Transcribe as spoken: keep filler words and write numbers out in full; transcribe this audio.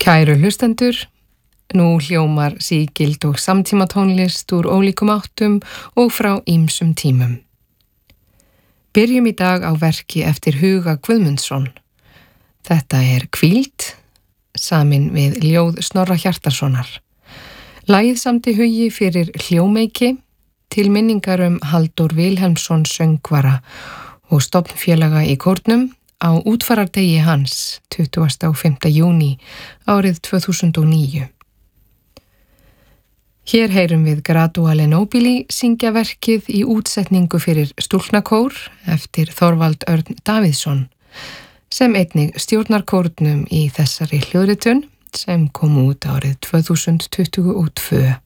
Kæru hlustendur, nú hljómar sígild og samtímatónlist úr ólíkum áttum og frá ýmsum tímum. Byrjum í dag á verki eftir Huga Guðmundsson. Þetta er Hvíld, samin við ljóð Snorra Hjartarsonar. Lagið samdi Hugi fyrir hljómeiki til minningar um Halldór Vilhelmsson söngvara og stofnfélaga í kórnum á útfarardegi hans tuttugasta og fimmta júní árið tvö þúsund og níu. Hér heyrum við Graduale Nobili syngja verkið í útsetningu fyrir stúlknakór eftir Þorvald Örn Davíðsson, sem einnig stjórnar kórnum í þessari hljóðritun sem kom út árið tvö þúsund tuttugu og tvö.